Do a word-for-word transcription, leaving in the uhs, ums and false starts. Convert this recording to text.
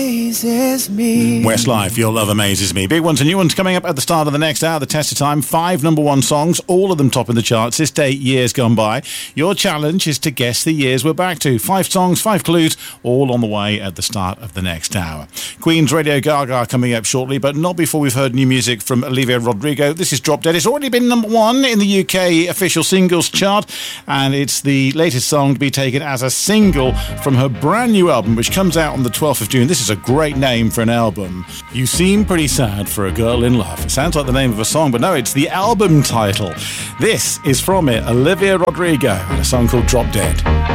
Amazes me. Westlife, Your Love Amazes Me. Big ones and new ones coming up at the start of the next hour. The test of time. Five number one songs, all of them top in the charts. This day, years gone by. Your challenge is to guess the years we're back to. Five songs, five clues, all on the way at the start of the next hour. Queen's Radio Gaga coming up shortly, but not before we've heard new music from Olivia Rodrigo. This is Drop Dead. It's already been number one in the U K official singles chart, and it's the latest song to be taken as a single from her brand new album, which comes out on the twelfth of June. This is a great name for an album. You Seem Pretty Sad for a Girl in Love. It sounds like the name of a song, but no, it's the album title. This is from it, Olivia Rodrigo, and a song called Drop Dead.